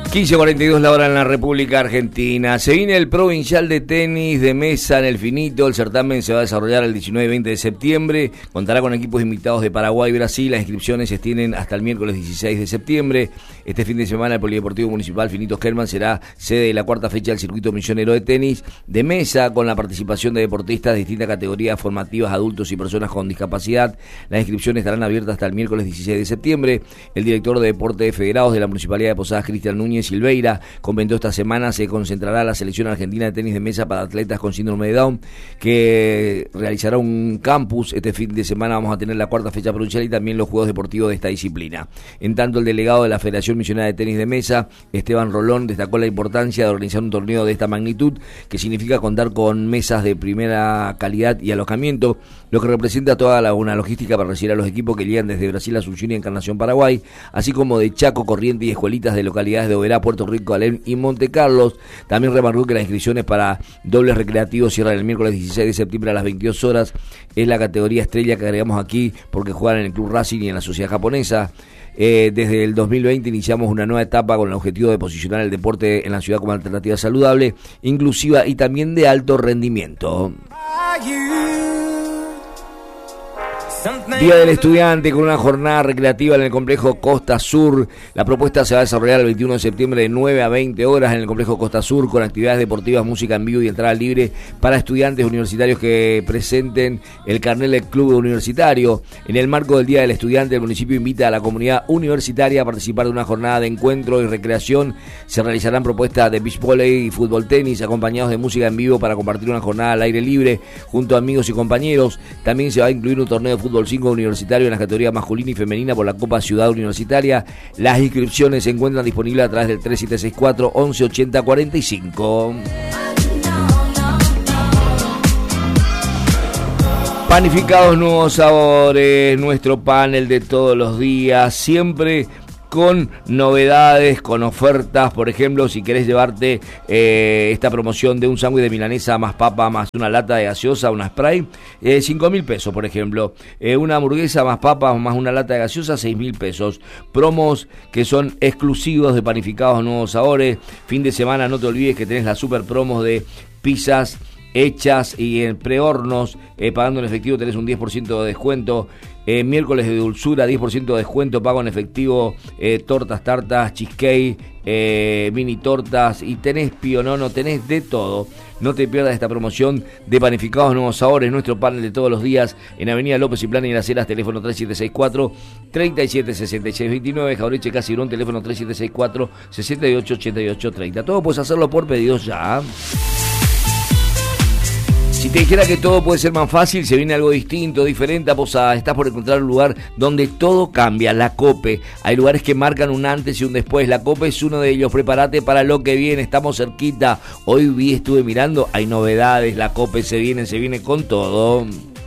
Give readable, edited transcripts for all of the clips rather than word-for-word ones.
15:42 la hora en la República Argentina. Se viene el Provincial de Tenis de Mesa en el Finito. El certamen se va a desarrollar el 19 y 20 de septiembre. Contará con equipos invitados de Paraguay y Brasil. Las inscripciones se extienden hasta el miércoles 16 de septiembre. Este fin de semana el Polideportivo Municipal Finito Kerman será sede de la cuarta fecha del Circuito Millonero de Tenis de Mesa, con la participación de deportistas de distintas categorías formativas, adultos y personas con discapacidad. Las inscripciones estarán abiertas hasta el miércoles 16 de septiembre. El director de Deportes Federados de la Municipalidad de Posadas, Cristian Núñez Silveira, comentó esta semana se concentrará la selección argentina de tenis de mesa para atletas con síndrome de Down, que realizará un campus. Este fin de semana vamos a tener la cuarta fecha provincial y también los Juegos Deportivos de esta disciplina. En tanto, el delegado de la Federación Misionera de Tenis de Mesa, Esteban Rolón, destacó la importancia de organizar un torneo de esta magnitud, que significa contar con mesas de primera calidad y alojamiento, lo que representa toda una logística para recibir a los equipos que llegan desde Brasil, Asunción y Encarnación, Paraguay, así como de Chaco, Corrientes y escuelitas de localidades de Oberá, Puerto Rico, Alem y Monte Carlos. También remarcó que las inscripciones para dobles recreativos cierran el miércoles 16 de septiembre a las 22 horas. Es la categoría estrella que agregamos aquí porque juegan en el Club Racing y en la Sociedad Japonesa. Desde el 2020 iniciamos una nueva etapa con el objetivo de posicionar el deporte en la ciudad como alternativa saludable, inclusiva y también de alto rendimiento. Día del Estudiante con una jornada recreativa en el complejo Costa Sur. La propuesta se va a desarrollar el 21 de septiembre de 9 a 20 horas en el complejo Costa Sur, con actividades deportivas, música en vivo y entrada libre para estudiantes universitarios que presenten el carnet del club universitario. En el marco del Día del Estudiante, el municipio invita a la comunidad universitaria a participar de una jornada de encuentro y recreación. Se realizarán propuestas de beach volley y fútbol tenis, acompañados de música en vivo para compartir una jornada al aire libre junto a amigos y compañeros. También se va a incluir un torneo de fútbol 5 universitario en las categorías masculina y femenina por la Copa Ciudad Universitaria. Las inscripciones se encuentran disponibles a través del 3764 1180 45. Panificados Nuevos Sabores, nuestro panel de todos los días, siempre con novedades, con ofertas. Por ejemplo, si querés llevarte esta promoción de un sándwich de milanesa más papa más una lata de gaseosa, una Sprite, 5.000 pesos, por ejemplo. Una hamburguesa más papa más una lata de gaseosa, 6.000 pesos. Promos que son exclusivos de Panificados Nuevos Sabores. Fin de semana, no te olvides que tenés las super promos de pizzas hechas y en prehornos, pagando en efectivo tenés un 10% de descuento. Miércoles de dulzura, 10% de descuento, pago en efectivo, tortas, tartas, cheesecake, mini tortas, y tenés pionono, tenés de todo. No te pierdas esta promoción de Panificados Nuevos Sabores, nuestro panel de todos los días, en Avenida López y Plana y Las Heras, teléfono 3764-376629, Jaureche Casirón, teléfono 3764-688830. Todo puedes hacerlo por pedidos ya. Si te dijera que todo puede ser más fácil, se viene algo distinto, diferente a Posadas. Estás por encontrar un lugar donde todo cambia, la COPE. Hay lugares que marcan un antes y un después. La COPE es uno de ellos. Prepárate para lo que viene, estamos cerquita. Hoy estuve mirando, hay novedades. La COPE se viene con todo.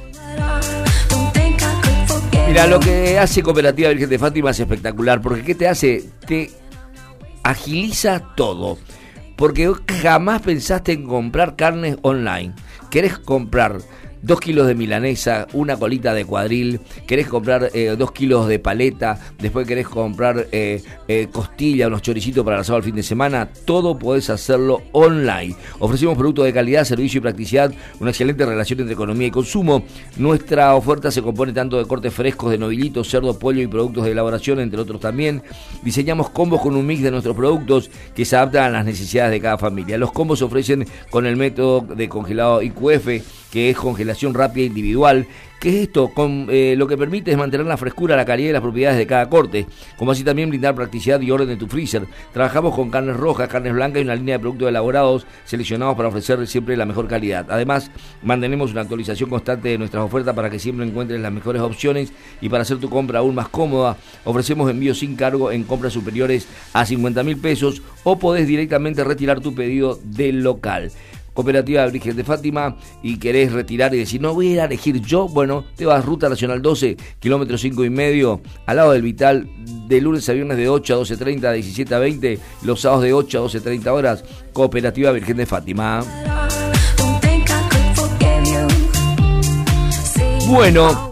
Mira, lo que hace Cooperativa Virgen de Fátima es espectacular. Porque ¿qué te hace? Te agiliza todo. Porque jamás pensaste en comprar carnes online. ¿Querés comprar 2 kilos de milanesa, una colita de cuadril? ¿Querés comprar 2 kilos de paleta? Después querés comprar costilla, unos choricitos para el asado al fin de semana. Todo podés hacerlo online. Ofrecemos productos de calidad, servicio y practicidad, una excelente relación entre economía y consumo. Nuestra oferta se compone tanto de cortes frescos de novilito, cerdo, pollo y productos de elaboración, entre otros también. Diseñamos combos con un mix de nuestros productos que se adaptan a las necesidades de cada familia. Los combos se ofrecen con el método de congelado IQF, que es congelación rápida individual. ¿Qué es esto? Lo que permite es mantener la frescura, la calidad y las propiedades de cada corte, como así también brindar practicidad y orden de tu freezer. Trabajamos con carnes rojas, carnes blancas y una línea de productos elaborados seleccionados para ofrecer siempre la mejor calidad. Además, mantenemos una actualización constante de nuestras ofertas para que siempre encuentres las mejores opciones y para hacer tu compra aún más cómoda. Ofrecemos envíos sin cargo en compras superiores a 50.000 pesos o podés directamente retirar tu pedido del local. Cooperativa Virgen de Fátima, y querés retirar y decir, no voy a ir a elegir yo, bueno, te vas Ruta Nacional 12, kilómetro 5,5, al lado del Vital, de lunes a viernes de 8 a 12:30, 17 a 20, los sábados de 8 a 12:30 horas, Cooperativa Virgen de Fátima. Bueno,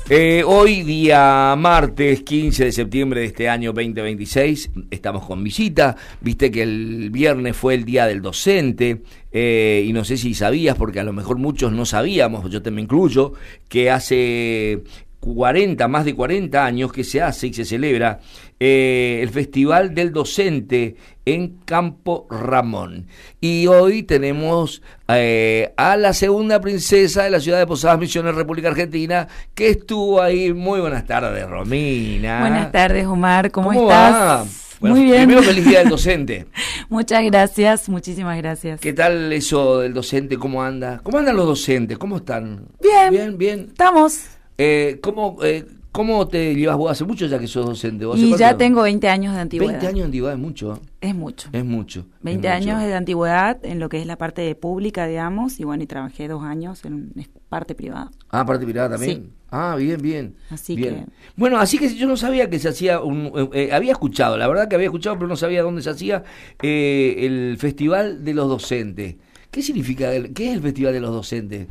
Hoy, día martes 15 de septiembre de este año 2026, estamos con visita. Viste que el viernes fue el Día del Docente, y no sé si sabías, porque a lo mejor muchos no sabíamos, yo también incluyo, que hace más de 40 años que se hace y se celebra el Festival del Docente en Campo Ramón. Y hoy tenemos a la segunda princesa de la ciudad de Posadas Misiones, República Argentina, que estuvo ahí. Muy buenas tardes, Romina. Buenas tardes, Omar, ¿cómo estás? Va? Bueno, muy bien. Primero, feliz Día del Docente. Muchas gracias, muchísimas gracias. ¿Qué tal eso del docente? ¿Cómo anda? ¿Cómo andan los docentes? ¿Cómo están? Bien. Estamos. ¿Cómo te llevas vos? Hace mucho ya que sos docente. ¿Vos Y ya tengo 20 años de antigüedad. 20 años de antigüedad es mucho. Es mucho. Es mucho. 20 años de antigüedad en lo que es la parte pública, digamos, y bueno, y trabajé 2 años en parte privada. Ah, parte privada también. Sí. Ah, bien. Así bien. que... Bueno, así que yo no sabía que se hacía había escuchado, la verdad que había escuchado, pero no sabía dónde se hacía el Festival de los Docentes. ¿Qué significa? ¿Qué es el Festival de los Docentes?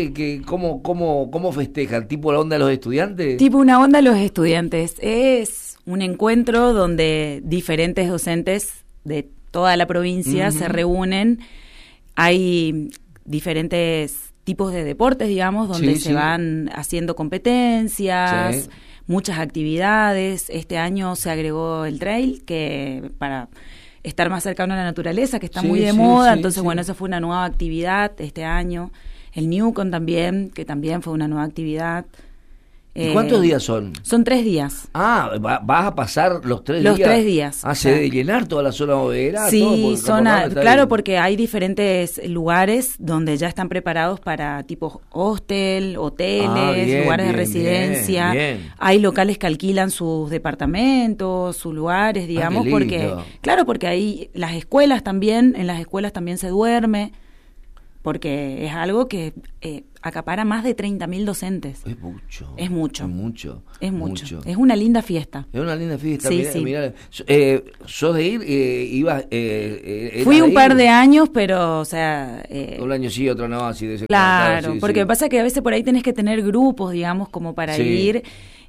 ¿Cómo festejan? ¿Tipo la onda de los estudiantes? Tipo una onda de los estudiantes. Es un encuentro donde diferentes docentes de toda la provincia se reúnen. Hay diferentes tipos de deportes, digamos, donde se van haciendo competencias, muchas actividades. Este año se agregó el trail, que para estar más cercano a la naturaleza, que está muy de moda, entonces bueno, esa fue una nueva actividad este año. El Newcon también, que también fue una nueva actividad. ¿Y cuántos días son? Son 3 días. Ah, ¿vas a pasar los 3 días? Los 3 días. Ah, ¿se debe llenar toda la zona bodeguera? Sí, claro, porque hay diferentes lugares donde ya están preparados para tipo hostel, hoteles, lugares de residencia. Bien. Hay locales que alquilan sus departamentos, sus lugares, digamos, porque ahí en las escuelas también se duerme, porque es algo que acapara más de 30.000 docentes. Es mucho. Es una linda fiesta. Sí, mirá. ¿Sos de ir? ¿Ibas? Fui un par de años, pero, o sea... un año sí, otro no, así de ese. Claro, porque pasa que a veces por ahí tenés que tener grupos, digamos, como para ir...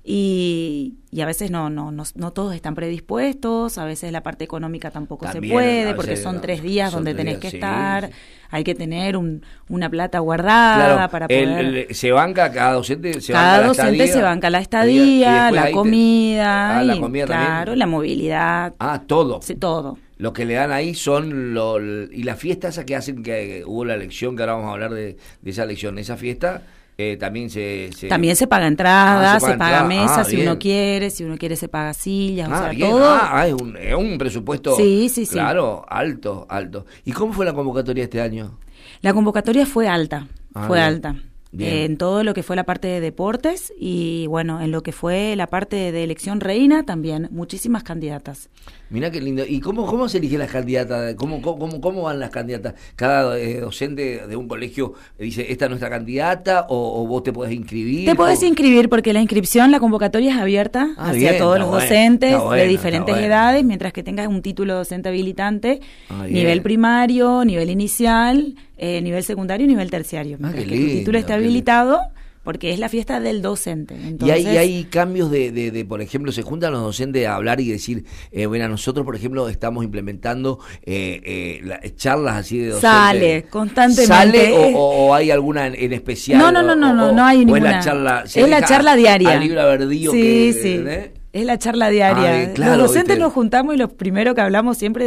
Y a veces no todos están predispuestos, a veces la parte económica tampoco también se puede, porque son 3 días donde tenés que estar, hay que tener una plata guardada para poder... se banca, cada docente se banca la estadía, la comida, la comida claro, la movilidad. Ah, todo. Sí, todo. Lo que le dan ahí son y las fiestas esas que hacen, que hubo la elección, que ahora vamos a hablar de esa elección, esa fiesta... también se paga entrada, se paga mesa si uno quiere se paga sillas, todo. Es un presupuesto, sí. Claro, alto. ¿Y cómo fue la convocatoria este año? La convocatoria fue alta, alta. Bien. En todo lo que fue la parte de deportes y bueno, en lo que fue la parte de elección reina también, muchísimas candidatas. Mirá qué lindo. ¿Y cómo se eligen las candidatas? ¿Cómo van las candidatas? ¿Cada docente de un colegio dice, esta es nuestra candidata, o vos te podés inscribir? Te podés inscribir porque la convocatoria es abierta hacia todos los docentes de diferentes edades, mientras que tengas un título docente habilitante, nivel primario, nivel inicial, nivel secundario y nivel terciario. Mientras que tu título esté habilitado, porque es la fiesta del docente. Entonces, y hay cambios de, por ejemplo, se juntan los docentes a hablar y decir, bueno, nosotros, por ejemplo, estamos implementando charlas así de docentes. Sale constantemente. ¿Sale o hay alguna en especial? No hay ninguna. Es la charla diaria. Al libro verdío sí. Es la charla diaria. Claro, los docentes nos juntamos y lo primero que hablamos siempre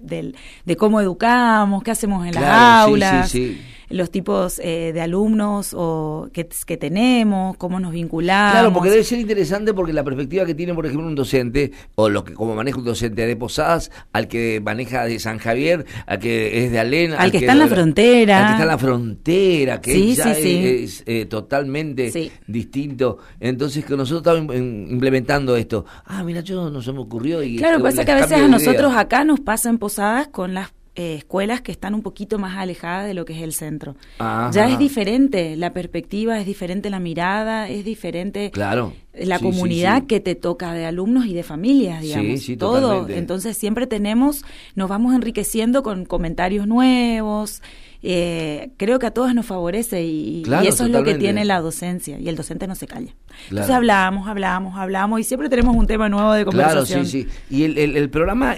de cómo educamos, qué hacemos en las aulas. Sí. Los tipos de alumnos que tenemos, cómo nos vinculamos. Claro, porque debe ser interesante, porque la perspectiva que tiene, por ejemplo, un docente, o como maneja un docente de Posadas, al que maneja de San Javier, al que es de Alén, al que está en la frontera. Al que está en la frontera, que es totalmente distinto. Entonces, que nosotros estamos implementando esto. Mira, no se me ocurrió. Claro, pasa que a veces a nosotros acá nos pasa en Posadas con las escuelas que están un poquito más alejadas de lo que es el centro. Ajá. Ya es diferente la perspectiva, es diferente la mirada, es diferente la comunidad que te toca de alumnos y de familias, digamos. Todo. Totalmente. Entonces siempre nos vamos enriqueciendo con comentarios nuevos creo que a todos nos favorece y eso es totalmente. lo que tiene la docencia, y el docente no se calla. Entonces hablamos y siempre tenemos un tema nuevo de conversación. Claro, sí. Y el programa,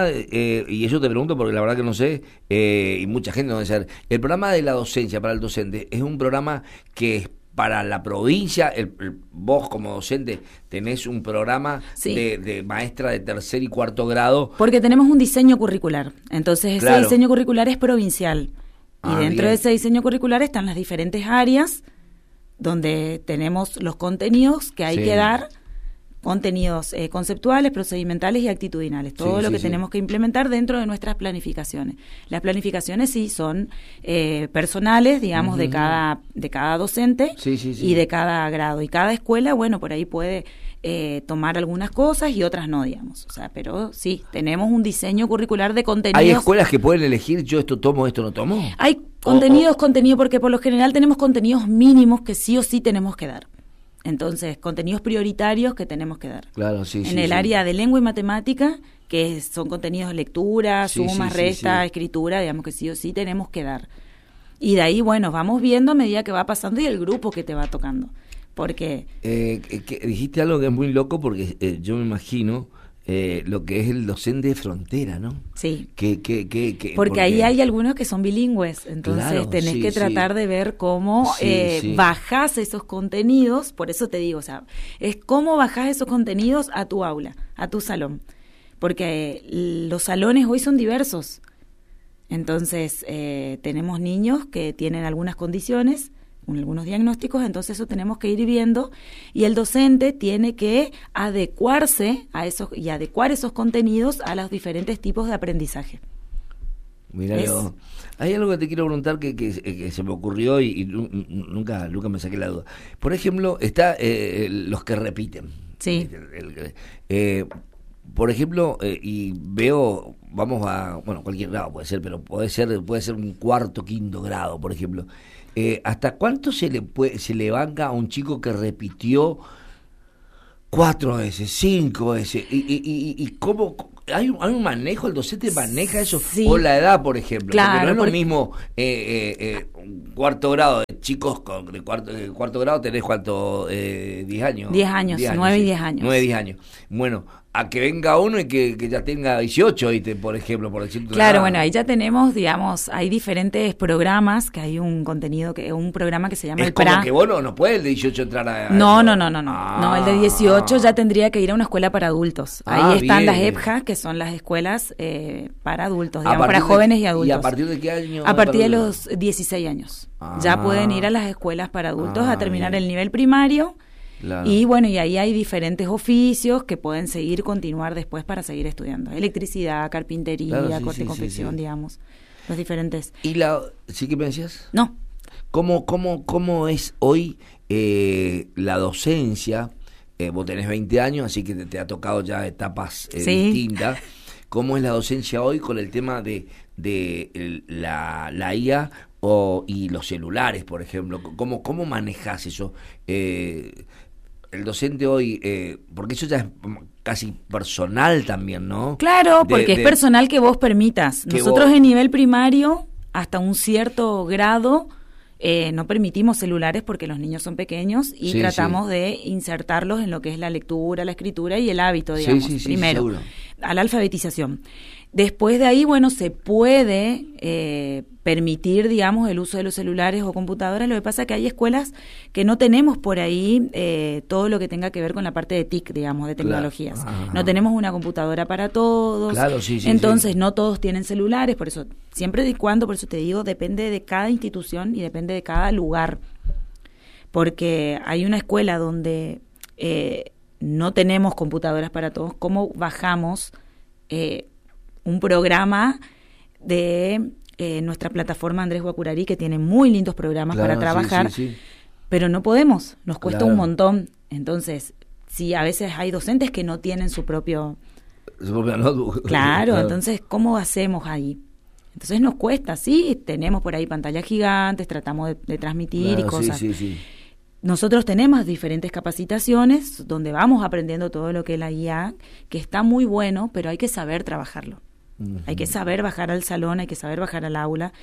y eso te pregunto porque la verdad que no sé, y mucha gente no debe saber, el programa de la docencia para el docente es un programa que es para la provincia. Vos como docente tenés un programa de maestra de tercer y cuarto grado. Porque tenemos un diseño curricular, entonces ese diseño curricular es provincial. Y dentro de ese diseño curricular están las diferentes áreas donde tenemos los contenidos que hay que dar, contenidos conceptuales, procedimentales y actitudinales, todo lo que tenemos que implementar dentro de nuestras planificaciones. Las planificaciones son personales, digamos, de cada docente y de cada grado. Y cada escuela, bueno, por ahí puede tomar algunas cosas y otras no, digamos. O sea, pero sí, tenemos un diseño curricular de contenidos. ¿Hay escuelas que pueden elegir yo esto tomo, esto no tomo? Hay contenido, porque por lo general tenemos contenidos mínimos que sí o sí tenemos que dar. Entonces, contenidos prioritarios que tenemos que dar. Claro, en el área de lengua y matemática, que son contenidos de lectura, sumas, resta, escritura, digamos que sí o sí tenemos que dar. Y de ahí, bueno, vamos viendo a medida que va pasando y el grupo que te va tocando. Porque dijiste algo que es muy loco porque yo me imagino lo que es el docente de frontera, ¿no? Sí. Porque ahí hay algunos que son bilingües, entonces tenés que tratar de ver cómo bajás esos contenidos, por eso te digo, o sea, es cómo bajás esos contenidos a tu aula, a tu salón, porque los salones hoy son diversos, entonces tenemos niños que tienen algunas condiciones, algunos diagnósticos, entonces eso tenemos que ir viendo y el docente tiene que adecuarse a esos y adecuar esos contenidos a los diferentes tipos de aprendizaje. Mira, hay algo que te quiero preguntar que se me ocurrió y nunca me saqué la duda. Por ejemplo, está los que repiten. Sí. Por ejemplo, y veo, vamos a, bueno, cualquier grado puede ser, pero puede ser un cuarto, quinto grado, por ejemplo. ¿Hasta cuánto se le banca a un chico que repitió 4 veces, 5 veces? ¿Y cómo? ¿Hay un manejo? ¿El docente maneja eso? Sí. O la edad, por ejemplo. Claro, porque no es lo mismo cuarto grado de chicos de cuarto grado. ¿Tenés cuánto? 10 años. 10 años, 9 y 10 años. 9 y 10 años. Bueno, a que venga uno y que ya tenga 18, por ejemplo, por decirte. Claro, bueno, ahí ya tenemos, digamos, hay diferentes programas, que hay un contenido, un programa que se llama el PRA. Es como que vos no puede el de 18 entrar a... No, el de 18 ya tendría que ir a una escuela para adultos. Ahí están las EPJA, que son las escuelas para adultos, digamos, para jóvenes y adultos. ¿Y a partir de qué año? A partir de los 16 años. Ya pueden ir a las escuelas para adultos a terminar el nivel primario. Claro. Y bueno, y ahí hay diferentes oficios que pueden continuar después para seguir estudiando. Electricidad, carpintería, corte y confección, digamos. Los diferentes. ¿Y sí que me decías? No. ¿Cómo es hoy la docencia? Vos tenés 20 años, así que te ha tocado ya etapas distintas. ¿Cómo es la docencia hoy con el tema de la IA y los celulares, por ejemplo? ¿Cómo manejás eso? El docente hoy, porque eso ya es casi personal también, ¿no? Claro, porque es personal que vos permitas. Nosotros en nivel primario, hasta un cierto grado, no permitimos celulares porque los niños son pequeños y tratamos de insertarlos en lo que es la lectura, la escritura y el hábito, digamos, primero, seguro. A la alfabetización. Después de ahí, bueno, se puede permitir, digamos, el uso de los celulares o computadoras. Lo que pasa es que hay escuelas que no tenemos por ahí todo lo que tenga que ver con la parte de TIC, digamos, de tecnologías. Claro. No tenemos una computadora para todos. Claro, entonces, no todos tienen celulares. Por eso, siempre y cuando, por eso te digo, depende de cada institución y depende de cada lugar. Porque hay una escuela donde no tenemos computadoras para todos. ¿Cómo bajamos un programa de nuestra plataforma Andrés Guacurarí, que tiene muy lindos programas para trabajar, pero no podemos, nos cuesta un montón? Entonces, sí, a veces hay docentes que no tienen su propio notebook. Claro, entonces, ¿cómo hacemos ahí? Entonces nos cuesta, sí, tenemos por ahí pantallas gigantes, tratamos de transmitir y cosas. Nosotros tenemos diferentes capacitaciones donde vamos aprendiendo todo lo que es la IA, que está muy bueno, pero hay que saber trabajarlo. Hay que saber bajar al salón, hay que saber bajar al aula.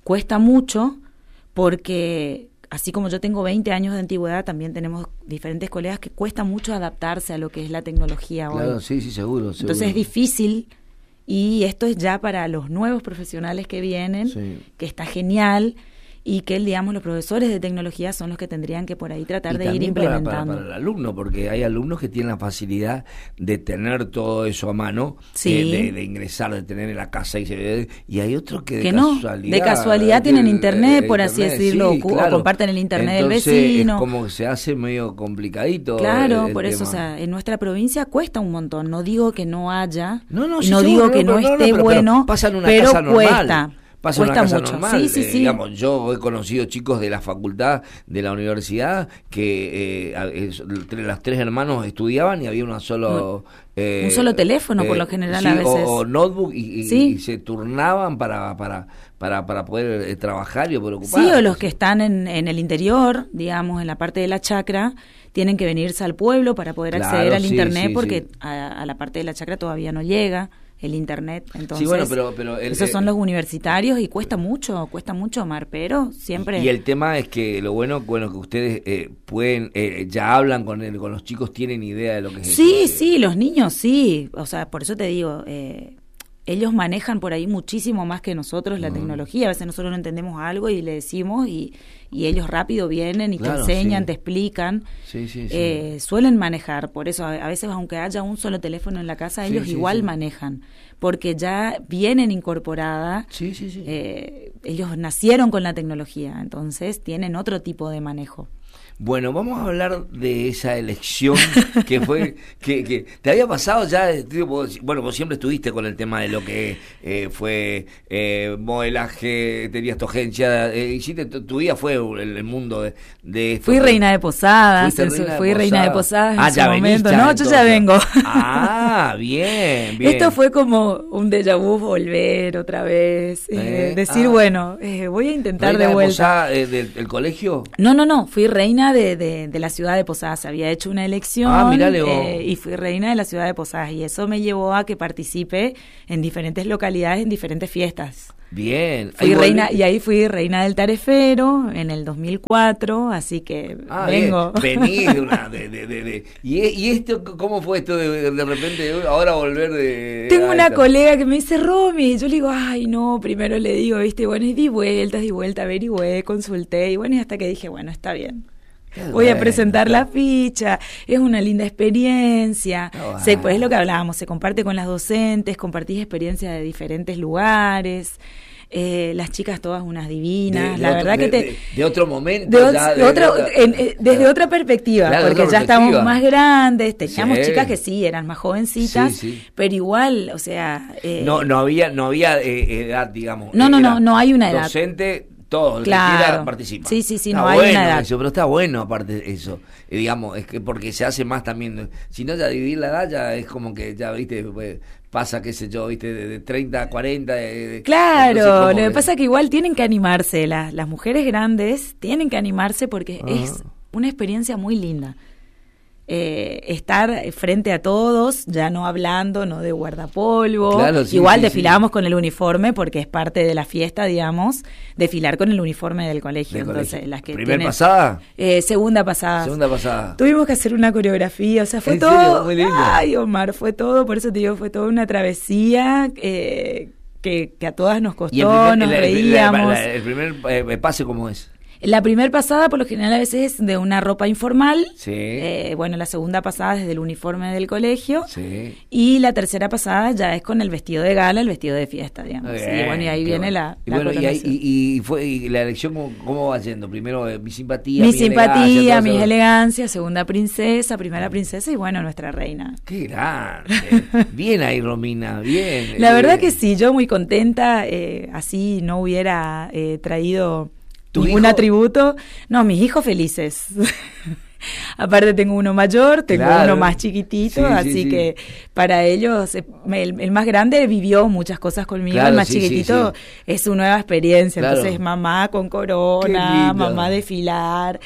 cuesta mucho porque, así como yo tengo 20 años de antigüedad, también tenemos diferentes colegas que cuesta mucho adaptarse a lo que es la tecnología hoy. Claro, sí, seguro. Entonces es difícil, y esto es ya para los nuevos profesionales que vienen, que está genial, y que, digamos, los profesores de tecnología son los que tendrían que por ahí tratar de ir implementando. Para el alumno, porque hay alumnos que tienen la facilidad de tener todo eso a mano, de ingresar, de tener en la casa, y hay otros que de casualidad tienen internet, por así decirlo, o comparten el internet del vecino. Es como que se hace medio complicadito. Claro, por eso, o sea, en nuestra provincia cuesta un montón. No digo que no haya, no digo que no esté bueno, pero cuesta. Pasa en una casa mucho. normal. Sí. Digamos, yo he conocido chicos de la facultad, de la universidad, que los 3 hermanos estudiaban y había un solo teléfono, por lo general, a veces. O notebook, y se turnaban para poder trabajar y poder ocupar. Sí, o los que están en el interior, digamos, en la parte de la chacra, tienen que venirse al pueblo para poder acceder al internet, porque a la parte de la chacra todavía no llega el internet. Entonces, pero esos son los universitarios, y cuesta mucho, Omar, pero siempre. Y el tema es que lo bueno que ustedes pueden, ya hablan con los chicos, tienen idea de lo que es eso. Sí, los niños sí, o sea, por eso te digo, ellos manejan por ahí muchísimo más que nosotros la tecnología. A veces nosotros no entendemos algo y le decimos, y ellos rápido vienen y te enseñan, te explican. Suelen manejar, por eso a veces, aunque haya un solo teléfono en la casa, ellos igual manejan, porque ya vienen incorporada. Ellos nacieron con la tecnología, entonces tienen otro tipo de manejo. Bueno, vamos a hablar de esa elección que fue, que te había pasado ya, bueno, vos siempre estuviste con el tema de lo que fue modelaje, tenías tu agencia, hiciste, tu vida fue el mundo de esto. Fui reina de posadas, fui reina de posadas en su momento. No, yo ya vengo. Bien. Esto fue como un déjà vu, volver otra vez, decir, bueno, voy a intentar ¿Reina de vuelta. ¿Reina de Posadas del colegio? No, fui reina de la ciudad de Posadas. Había hecho una elección y fui reina de la ciudad de Posadas, y eso me llevó a que participe en diferentes localidades, en diferentes fiestas. Bien. Fui reina, y ahí fui reina del Tarefero en el 2004, así que vengo. Venís de una... ¿Y esto cómo fue esto de repente ahora volver de... Tengo una colega que me dice, Romy, yo le digo, ay no, primero le digo, viste, bueno, y di vuelta, averigüé, consulté, y bueno, y hasta que dije, bueno, está bien. Voy a presentar la ficha, es una linda experiencia, pues es lo que hablábamos, se comparte con las docentes, compartís experiencias de diferentes lugares, las chicas todas unas divinas, la verdad que de otro momento, desde otra perspectiva, claro, porque ya estamos más grandes, teníamos chicas que eran más jovencitas, pero igual, o sea... no había edad, digamos. No hay una edad. Docente... Todo, claro. El que quiera participa. Sí, no hay una edad. Eso, pero está bueno aparte de eso. Digamos, es que porque se hace más también. Si no, ya dividir la edad ya es como que ya, viste, pues, pasa, qué sé yo, viste, de 30 a 40. Claro, lo que pasa es que igual tienen que animarse. Las mujeres grandes tienen que animarse porque es una experiencia muy linda. Estar frente a todos, ya no hablando, no de guardapolvo, claro, igual desfilábamos con el uniforme porque es parte de la fiesta, digamos, desfilar con el uniforme del colegio. Entonces, las que ¿Primer pasada? Segunda pasada. Segunda pasada. Tuvimos que hacer una coreografía, o sea, fue todo. Serio? Muy lindo. Ay, Omar, fue todo, por eso te digo, fue toda una travesía que a todas nos costó, nos reíamos. El primer pase, ¿cómo es? La primer pasada por lo general a veces es de una ropa informal, bueno, la segunda pasada es del uniforme del colegio, y la tercera pasada ya es con el vestido de gala, el vestido de fiesta, digamos. Bien, y ahí viene la y la elección, ¿cómo va yendo? Primero mi simpatía, mis elegancias, segunda princesa, primera princesa y bueno, nuestra reina. ¡Qué grande! Bien ahí, Romina, bien. La verdad que sí, yo muy contenta, así no hubiera traído... ningún atributo. No, mis hijos felices. Aparte tengo uno mayor, tengo uno más chiquitito, así que para ellos, el más grande vivió muchas cosas conmigo, el más chiquitito es su nueva experiencia, entonces mamá con corona, mamá desfilar,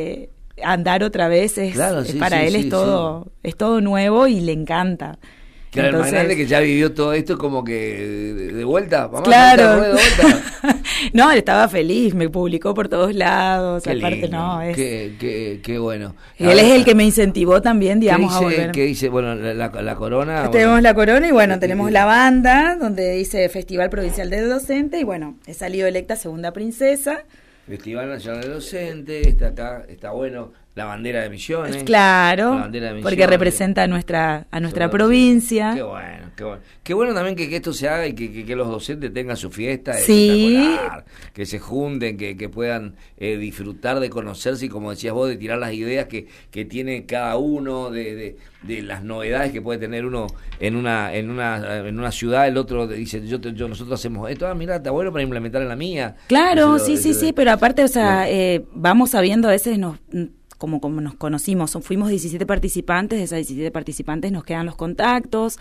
andar otra vez, para él es todo nuevo y le encanta. Claro, el más grande que ya vivió todo esto, como que de vuelta, vamos claro. a de vuelta. No, él estaba feliz, me publicó por todos lados. Qué aparte, lindo, no, es... qué bueno. Él es el que me incentivó también, digamos, a volver. ¿Qué dice? Bueno, la corona. Tenemos la corona y bueno, tenemos la banda, donde dice Festival Provincial de Docente, y bueno, he salido electa segunda princesa. Festival Nacional de Docentes, está acá, está bueno, la bandera de Misiones. Claro, bandera de Misiones, porque representa a nuestra provincia. Qué bueno, qué bueno. Qué bueno también que esto se haga y que los docentes tengan su fiesta espectacular, que se junten, que puedan disfrutar de conocerse y, como decías vos, de tirar las ideas que tiene cada uno, de las novedades que puede tener uno en una ciudad. El otro dice, nosotros hacemos esto, mira, está bueno para implementar en la mía. Claro, sí, pero aparte, o sea, vamos sabiendo, a veces como nos conocimos, fuimos 17 participantes, de esas 17 participantes nos quedan los contactos,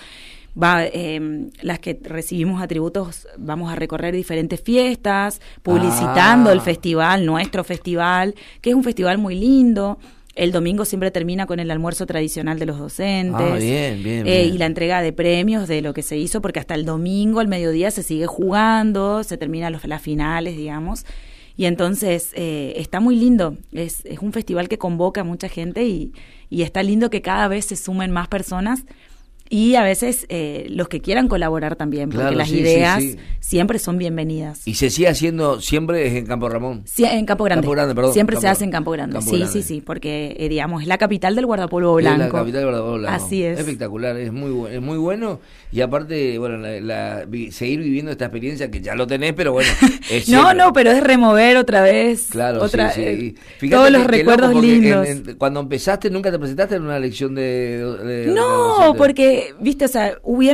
las que recibimos atributos, vamos a recorrer diferentes fiestas, publicitando el festival, nuestro festival, que es un festival muy lindo. El domingo siempre termina con el almuerzo tradicional de los docentes. Bien. Y la entrega de premios de lo que se hizo, porque hasta el domingo al mediodía se sigue jugando, se terminan las finales, digamos. Y entonces está muy lindo, es un festival que convoca a mucha gente y está lindo que cada vez se sumen más personas y a veces los que quieran colaborar también, porque claro, las ideas siempre son bienvenidas. ¿Y se sigue haciendo siempre en Campo Ramón? Sí, en Campo Grande. Perdón, siempre se hace en Campo Grande. Sí, porque digamos es la capital del guardapolvo blanco. Es la capital del guardapolvo blanco. Así es. Espectacular, es muy bueno y aparte, bueno, seguir viviendo esta experiencia que ya lo tenés, pero bueno. No, pero es remover otra vez. Claro, sí. Todos los recuerdos lindos. Cuando empezaste, ¿nunca te presentaste en una elección de no, porque viste, o sea, hubo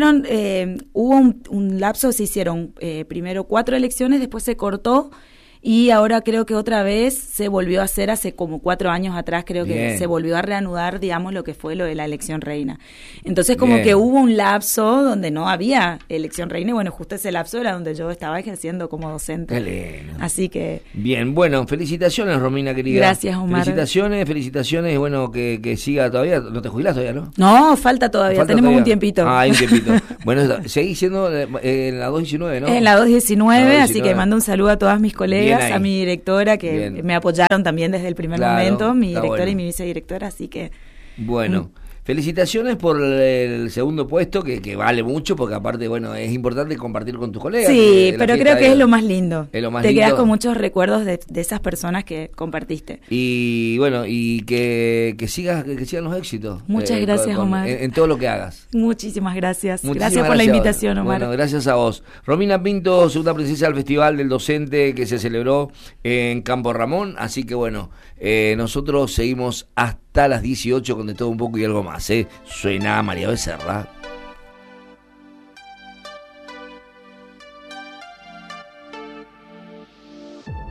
un lapso, se hicieron primero 4 elecciones, después se cortó y ahora creo que otra vez se volvió a hacer hace como 4 años atrás, creo que se volvió a reanudar, digamos, lo que fue lo de la elección reina. Entonces como que hubo un lapso donde no había elección reina y bueno, justo ese lapso era donde yo estaba ejerciendo como docente. Así que... Bien, bueno, felicitaciones, Romina, querida. Gracias, Omar. Felicitaciones, bueno, que siga todavía. ¿No te jubilás todavía, no? No, falta todavía, tenemos un tiempito. Hay un tiempito. Bueno, seguís siendo en la 219, ¿no? En la 219, así que mando un saludo a todas mis colegas, a mi directora que me apoyaron también desde el primer momento, mi directora y mi vicedirectora, así que... Bueno, felicitaciones por el segundo puesto, que vale mucho, porque aparte, bueno, es importante compartir con tus colegas. Sí, pero creo que es lo más lindo. Te quedas con muchos recuerdos de esas personas que compartiste. Y bueno, y que sigan los éxitos. Muchas gracias, Omar. En todo lo que hagas. Muchísimas gracias. Gracias por la invitación, Omar. Bueno, gracias a vos. Romina Pinto, segunda princesa del Festival del Docente que se celebró en Campo Ramón. Así que bueno, nosotros seguimos hasta las 18 con De Todo Un Poco y Algo Más. Suena María Becerra.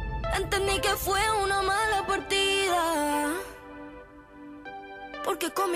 Entendí que fue una mala partida, porque con mi